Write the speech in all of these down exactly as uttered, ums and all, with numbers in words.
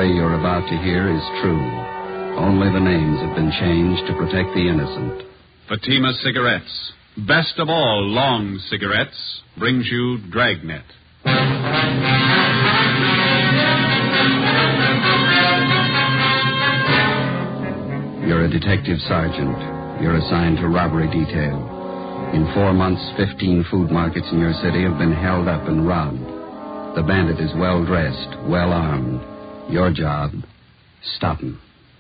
story you're about to hear is true. Only the names have been changed to protect the innocent. Fatima Cigarettes, best of all long cigarettes, brings you Dragnet. You're a detective sergeant. You're assigned to robbery detail. In four months, fifteen food markets in your city have been held up and robbed. The bandit is well-dressed, well-armed. Your job, stop him.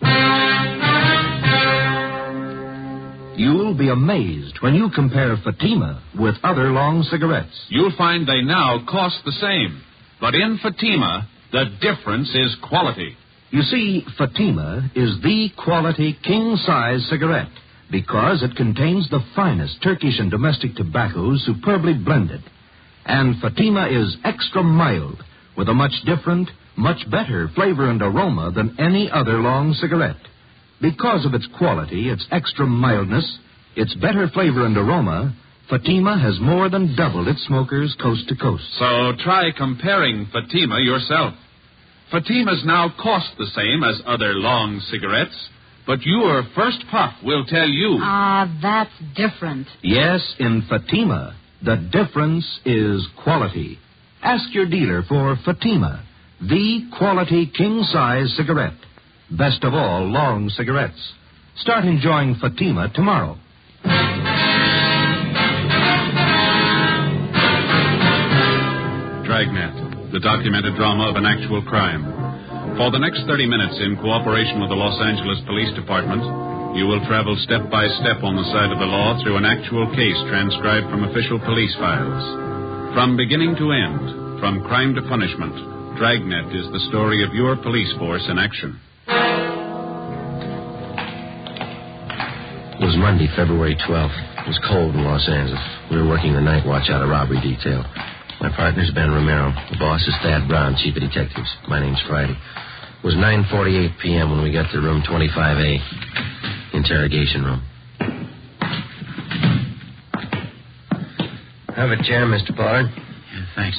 You'll be amazed when you compare Fatima with other long cigarettes. You'll find they now cost the same. But in Fatima, the difference is quality. You see, Fatima is the quality king-size cigarette because it contains the finest Turkish and domestic tobaccos superbly blended. And Fatima is extra mild with a much different, much better flavor and aroma than any other long cigarette. Because of its quality, its extra mildness, its better flavor and aroma, Fatima has more than doubled its smokers coast to coast. So try comparing Fatima yourself. Fatimas now cost the same as other long cigarettes, but your first puff will tell you. Ah, that's different. Yes, in Fatima, the difference is quality. Ask your dealer for Fatima, the quality king-size cigarette. Best of all long cigarettes. Start enjoying Fatima tomorrow. Dragnet, the documented drama of an actual crime. For the next thirty minutes, in cooperation with the Los Angeles Police Department, you will travel step by step on the side of the law through an actual case transcribed from official police files. From beginning to end, from crime to punishment, Dragnet is the story of your police force in action. It was Monday, February twelfth. It was cold in Los Angeles. We were working the night watch out of robbery detail. My partner's Ben Romero. The boss is Thad Brown, chief of detectives. My name's Friday. It was nine forty-eight p.m. when we got to room twenty-five A, interrogation room. Have a chair, Mister Pollard. Yeah, thanks.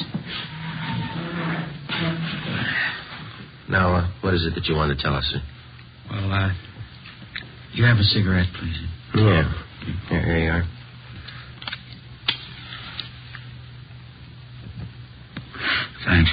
Now, uh, what is it that you want to tell us, sir? Well, uh, you have a cigarette, please? Yeah. Here, here you are. Thanks.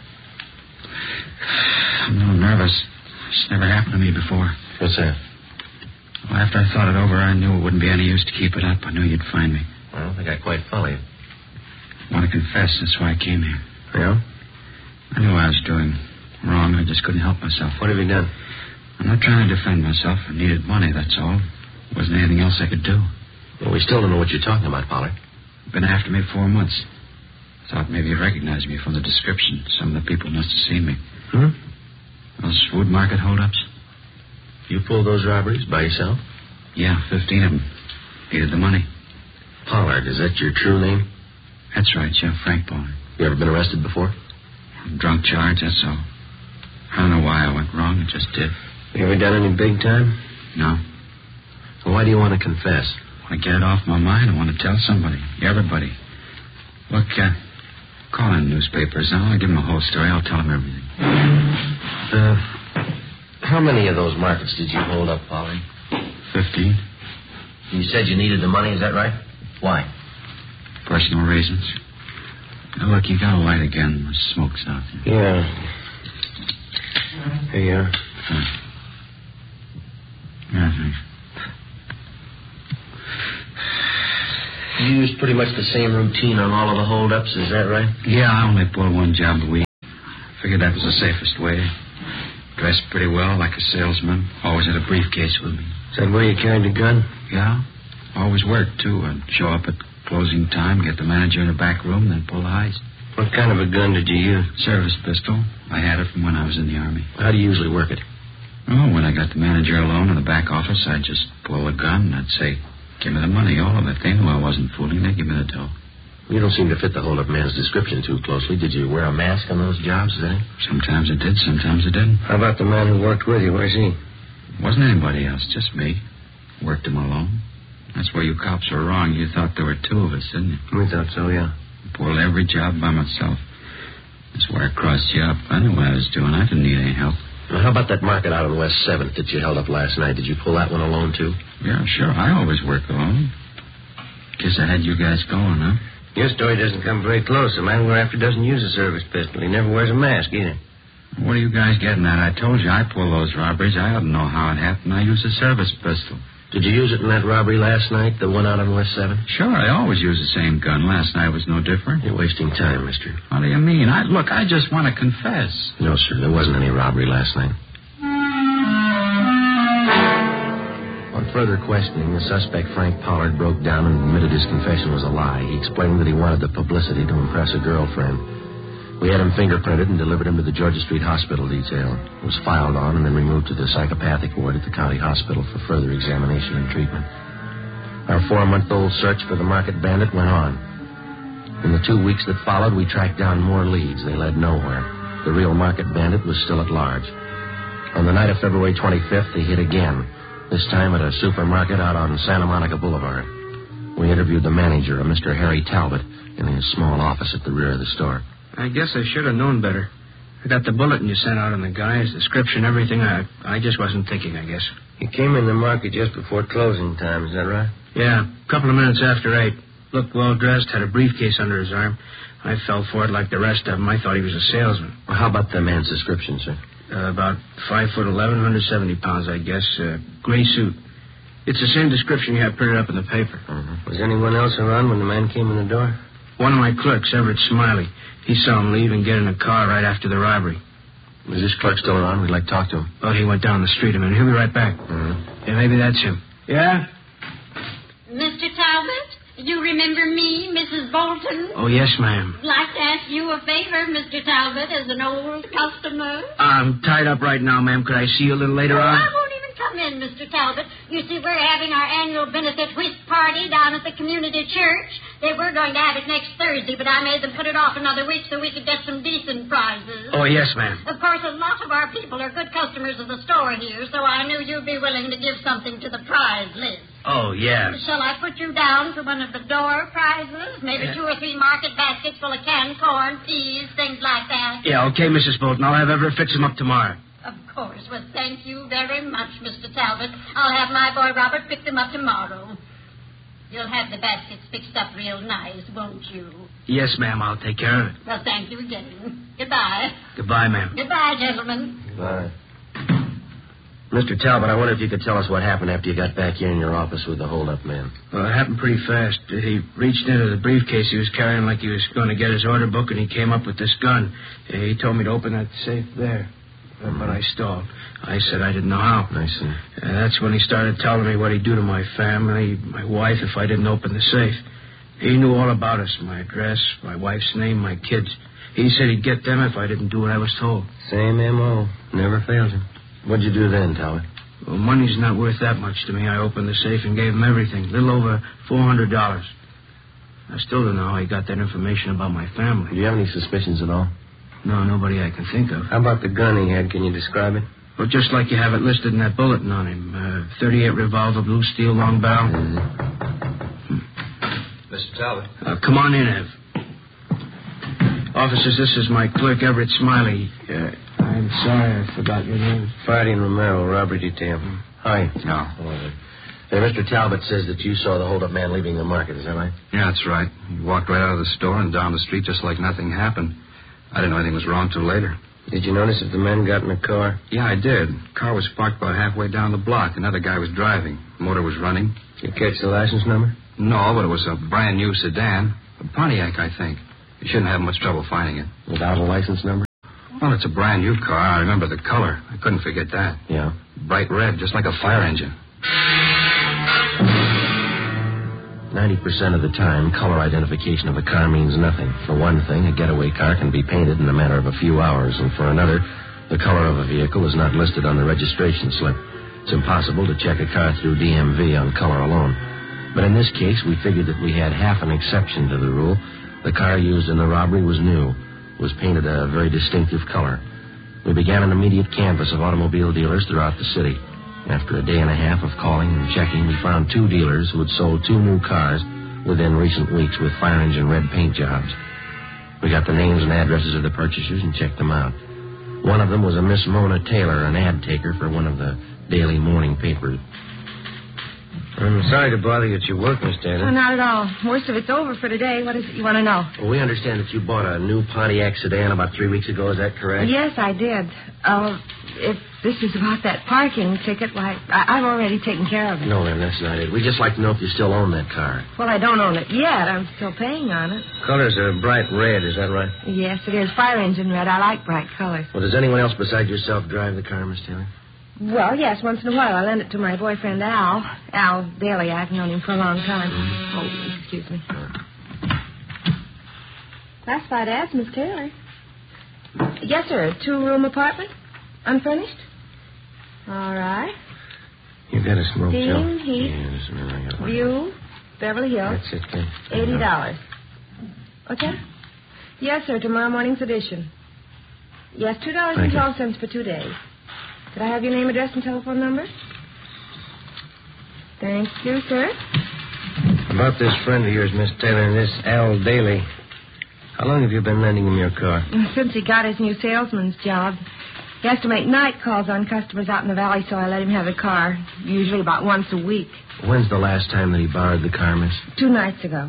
I'm a little nervous. It's never happened to me before. What's that? Well, after I thought it over, I knew it wouldn't be any use to keep it up. I knew you'd find me. I don't think I quite follow you. I want to confess. That's why I came here. Yeah? I knew I was doing wrong. I just couldn't help myself. What have you done? I'm not trying to defend myself. I needed money, that's all. There wasn't anything else I could do. Well, we still don't know what you're talking about, Pollard. Been after me four months. Thought maybe you recognized me from the description. Some of the people must have seen me. Hmm? Those food market holdups? You pulled those robberies by yourself? Yeah, fifteen of them. Needed the money. Pollard, is that your true name? That's right, yeah, Frank Pollard. You ever been arrested before? Drunk charge, that's all. I don't know why I went wrong. It just did. You ever done any big time? No. Well, why do you want to confess? I want to get it off my mind. I want to tell somebody. Everybody. Look, uh, call in newspapers. I'll give them the whole story. I'll tell them everything. Uh, how many of those markets did you hold up, Pollard? Fifteen. You said you needed the money, is that right? Why? Personal reasons. Now, look, you got a light again. The smoke's out there. Yeah. Here you are. Huh. Yeah, thanks. You used pretty much the same routine on all of the holdups, is that right? Yeah, I only pull one job a week. Figured that was the safest way. Dressed pretty well, like a salesman. Always had a briefcase with me. Is that where you carried the gun? Yeah. Always worked, too. I'd show up at closing time, get the manager in the back room, then pull the heist. What kind of a gun did you use? Service pistol. I had it from when I was in the Army. How do you usually work it? Oh, when I got the manager alone in the back office, I'd just pull the gun and I'd say, give me the money, all of it. They knew I wasn't fooling. They'd give me the dough. You don't seem to fit the hold-up man's description too closely. Did you wear a mask on those jobs, is that it? Sometimes I did, sometimes I didn't. How about the man who worked with you? Where's he? Wasn't anybody else, just me. Worked him alone. That's where you cops were wrong. You thought there were two of us, didn't you? We thought so, yeah. Pulled every job by myself. That's where I crossed you up. I knew what I was doing. I didn't need any help. Now, how about that market out on West seventh that you held up last night? Did you pull that one alone, too? Yeah, sure. I always work alone. Guess I had you guys going, huh? Your story doesn't come very close. The man we're after doesn't use a service pistol. He never wears a mask, either. What are you guys getting at? I told you I pull those robberies. I ought to know how it happened. I use a service pistol. Did you use it in that robbery last night, the one out on West seventh? Sure, I always use the same gun. Last night was no different. You're wasting time, mister. What do you mean? I Look, I just want to confess. No, sir, there wasn't any robbery last night. On further questioning, the suspect, Frank Pollard, broke down and admitted his confession was a lie. He explained that he wanted the publicity to impress a girlfriend. We had him fingerprinted and delivered him to the Georgia Street Hospital detail. It was filed on and then removed to the psychopathic ward at the county hospital for further examination and treatment. Our four-month-old search for the market bandit went on. In the two weeks that followed, we tracked down more leads. They led nowhere. The real market bandit was still at large. On the night of February twenty-fifth, he hit again, this time at a supermarket out on Santa Monica Boulevard. We interviewed the manager, a Mister Harry Talbot, in his small office at the rear of the store. I guess I should have known better. I got the bulletin you sent out on the guy, his description, everything. I I just wasn't thinking, I guess. He came in the market just before closing time, is that right? Yeah, a couple of minutes after eight. Looked well-dressed, had a briefcase under his arm. I fell for it like the rest of them. I thought he was a salesman. Well, how about the man's description, sir? Uh, about five foot eleven, one hundred seventy pounds, I guess. Uh, gray suit. It's the same description you had printed up in the paper. Mm-hmm. Was anyone else around when the man came in the door? One of my clerks, Everett Smiley. He saw him leave and get in a car right after the robbery. Is this clerk still around? We'd like to talk to him. Oh, he went down the street a minute. He'll be right back. Mm-hmm. Yeah, maybe that's him. Yeah? Mister Talbot, you remember me, Missus Bolton? Oh, yes, ma'am. I'd like to ask you a favor, Mister Talbot, as an old customer. I'm tied up right now, ma'am. Could I see you a little later oh, on? I won't even come in, Mister Talbot. You see, we're having our annual benefit whist party down at the community church. They were going to have it next Thursday, but I made them put it off another week so we could get some decent prizes. Oh, yes, ma'am. Of course, a lot of our people are good customers of the store here, so I knew you'd be willing to give something to the prize list. Oh, yeah. Shall I put you down for one of the door prizes? Maybe Yeah. two or three market baskets full of canned corn, peas, things like that? Yeah, okay, Missus Bolton. I'll have Everett fix them up tomorrow. Of course. Well, thank you very much, Mister Talbot. I'll have my boy Robert pick them up tomorrow. You'll have the baskets fixed up real nice, won't you? Yes, ma'am. I'll take care of it. Well, thank you again. Goodbye. Goodbye, ma'am. Goodbye, gentlemen. Goodbye. Mister Talbot, I wonder if you could tell us what happened after you got back here in your office with the hold-up man. Well, it happened pretty fast. He reached into the briefcase he was carrying like he was going to get his order book, and he came up with this gun. He told me to open that safe there. Uh, but I stalled. I said I didn't know how. I see. Uh, that's when he started telling me what he'd do to my family, my wife, if I didn't open the safe. He knew all about us, my address, my wife's name, my kids. He said he'd get them if I didn't do what I was told. Same M O Never fails him. What'd you do then, Talbot? Well, money's not worth that much to me. I opened the safe and gave him everything, a little over four hundred dollars. I still don't know how he got that information about my family. Do you have any suspicions at all? No, nobody I can think of. How about the gun he had? Can you describe it? Well, just like you have it listed in that bulletin on him. Uh, thirty-eight revolver, blue steel, long barrel. Mm-hmm. Hmm. Mister Talbot. Uh, come on in, Ev. Officers, this is my clerk, Everett Smiley. Uh, I'm sorry I forgot your name. Friday and Romero, robbery detail. Hi. No. Oh, hey, Mister Talbot says that you saw the hold-up man leaving the market. Is that right? Yeah, that's right. He walked right out of the store and down the street just like nothing happened. I didn't know anything was wrong till later. Did you notice if the men got in the car? Yeah, I did. Car was parked about halfway down the block. Another guy was driving. Motor was running. Did you catch the license number? No, but it was a brand new sedan. A Pontiac, I think. You shouldn't have much trouble finding it. Without a license number? Well, it's a brand new car. I remember the color. I couldn't forget that. Yeah. Bright red, just like a fire engine. Ninety percent of the time, color identification of a car means nothing. For one thing, a getaway car can be painted in a matter of a few hours, and for another, the color of a vehicle is not listed on the registration slip. It's impossible to check a car through D M V on color alone. But in this case, we figured that we had half an exception to the rule. The car used in the robbery was new, was painted a very distinctive color. We began an immediate canvass of automobile dealers throughout the city. After a day and a half of calling and checking, we found two dealers who had sold two new cars within recent weeks with fire engine red paint jobs. We got the names and addresses of the purchasers and checked them out. One of them was a Miss Mona Taylor, an ad taker for one of the daily morning papers. I'm sorry to bother you at your work, Miss Taylor. Oh, not at all. Most of it's over for today. What is it you want to know? Well, we understand that you bought a new Pontiac sedan about three weeks ago. Is that correct? Yes, I did. Uh, if this is about that parking ticket, why, I- I've already taken care of it. No, ma'am, that's not it. We'd just like to know if you still own that car. Well, I don't own it yet. I'm still paying on it. Color's a bright red, is that right? Yes, it is. Fire engine red. I like bright colors. Well, does anyone else besides yourself drive the car, Miss Taylor? Well, yes, once in a while I lend it to my boyfriend, Al. Al Daly. I've known him for a long time. Oh, excuse me. Classified ads, Miss Taylor. Yes, sir. Two-room apartment? Unfurnished? All right. You got a smoke, Steam, Joe? heat, Yeah, just a minute. I got one. View, Beverly Hills. That's it, kid. Eighty dollars. Okay? Yes, sir. Tomorrow morning's edition. Yes, two dollars and Thank you. twelve cents for two days. Could I have your name, address, and telephone number? Thank you, sir. About this friend of yours, Miss Taylor, and this Al Daly. How long have you been lending him your car? Since he got his new salesman's job. He has to make night calls on customers out in the valley, so I let him have the car, usually about once a week. When's the last time that he borrowed the car, miss? Two nights ago.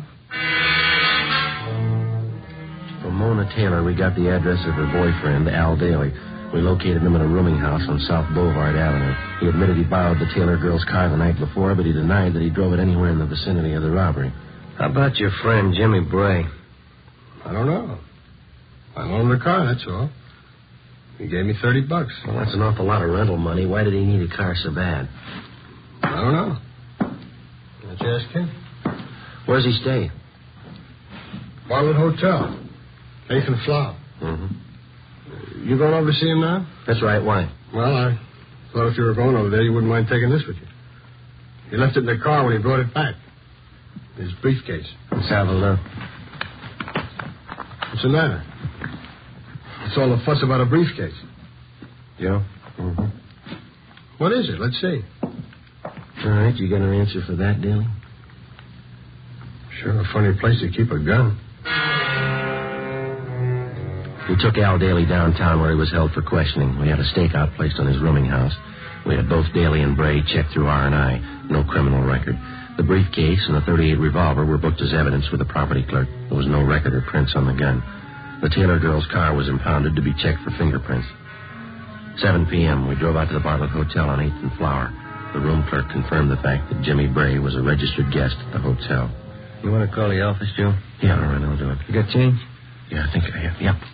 From Mona Taylor, we got the address of her boyfriend, Al Daly. We located him in a rooming house on South Boulevard Avenue. He admitted he borrowed the Taylor girl's car the night before, but he denied that he drove it anywhere in the vicinity of the robbery. How about your friend, Jimmy Bray? I don't know. I loaned the car, that's all. He gave me thirty bucks. Well, that's an awful lot of rental money. Why did he need a car so bad? I don't know. Let's ask him. Where's he stay? Bartlett Hotel. Nathan Flower. Mm-hmm. You going over to see him now? That's right. Why? Well, I thought if you were going over there, you wouldn't mind taking this with you. He left it in the car when he brought it back. His briefcase. Let's have a look. What's the matter? What's all the fuss about a briefcase? Joe? Mm-hmm. What is it? Let's see. All right, you got an answer for that, Daly? Sure, a funny place to keep a gun. We took Al Daly downtown where he was held for questioning. We had a stakeout placed on his rooming house. We had both Daly and Bray checked through R and I. No criminal record. The briefcase and the thirty-eight revolver were booked as evidence with the property clerk. There was no record or prints on the gun. The Taylor girl's car was impounded to be checked for fingerprints. seven p.m., we drove out to the Bartlett Hotel on eighth and Flower. The room clerk confirmed the fact that Jimmy Bray was a registered guest at the hotel. You want to call the office, Joe? Yeah, all right, I'll do it. You got change? Yeah, I think I have. Yep.